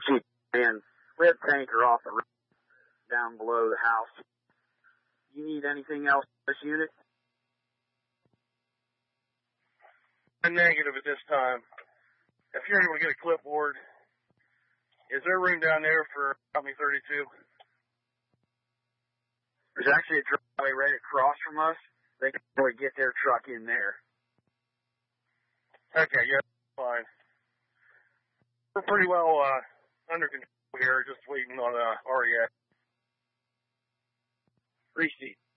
cheap. And we have a tanker off the road down below the house. You need anything else in this unit? I'm negative at this time. If you're able to get a clipboard, is there room down there for Company 32? There's actually a driveway right across from us. They can probably get their truck in there. Okay, yeah, fine. We're pretty well under control here, just waiting on REX. Receipt.